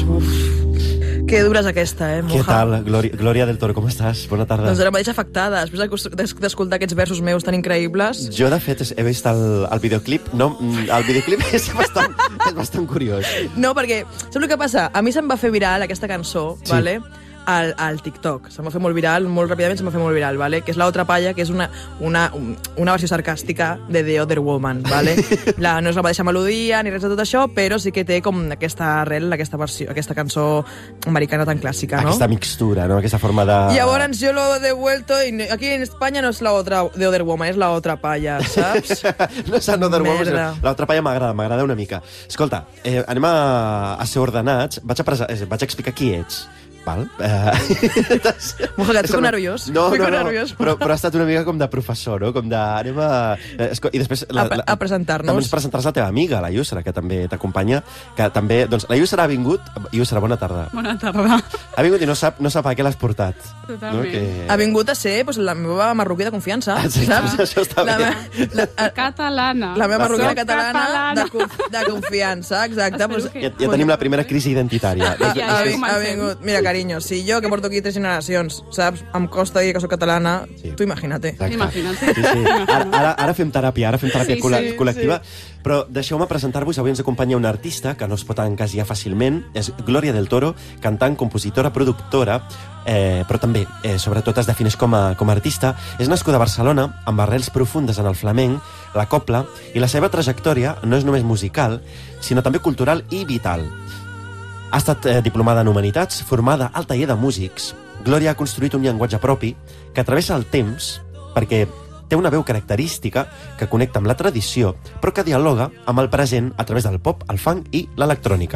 Que dura és aquesta, moja. Què tal, Glòria del Toro, com estàs? Bona tarda. Doncs ara mateix afectada, després d'escoltar aquests versos meus tan increïbles. Jo, de fet, he vist el videoclip. No, el videoclip és bastant curiós. No, perquè, saps el que passa? A mi se'm va fer viral aquesta cançó, sí. Vale? Al TikTok. Se'm va fer molt viral, molt ràpidament se'm va fer molt viral, vale? Que és La Otra Palla, que és una versió sarcàstica de The Other Woman, vale? No és la mateixa melodia ni res de tot això, però sí que té com aquesta arrel, aquesta versió, aquesta cançó americana tan clàssica, no? Aquesta mixtura, no? Aquesta forma de... Llavors jo lo he devuelto i aquí en Espanya no és La Other Woman, és La Otra Palla, saps? No és La Other Woman, La Otra Palla m'agrada una mica. Escolta, anem a ser ordenats. Vaig a explicar qui ets. Val? Moja, que et fico nerviós. No, però ha estat una mica com de professor, no? Com de... Anem a... I després... A presentar-nos. També ens presentaràs la teva amiga, la Yusra, que també t'acompanya. Que també... Doncs la Yusra ha vingut... Yusra, bona tarda. Bona tarda. Ha vingut i no sap a què l'has portat. Totalment. No? Que... Ha vingut a ser la meva marroquí de confiança, saps? Això està bé. Catalana. La meva marroquina catalana de confiança, exacte. Ja tenim la primera crisi identitària. Ha vingut. Mira, carinyo, si jo, que porto aquí 3 generacions, saps, em costa dir que soc catalana, tu imagínate. Imagina't. Sí. Ara fem teràpia, col·lectiva. Sí. Però deixeu-me presentar-vos. Avui ens acompanya una artista que no es pot encasillar fàcilment. És Glòria del Toro, cantant, compositora, productora, però també, sobretot, es defineix com a artista. És nascuda a Barcelona, amb arrels profundes en el flamenc, la copla, i la seva trajectòria no és només musical, sinó també cultural i vital. Ha estat diplomada en Humanitats, formada al taller de músics. Glòria ha construït un llenguatge propi que travessa el temps perquè té una veu característica que connecta amb la tradició, però que dialoga amb el present a través del pop, el funk i l'electrònica.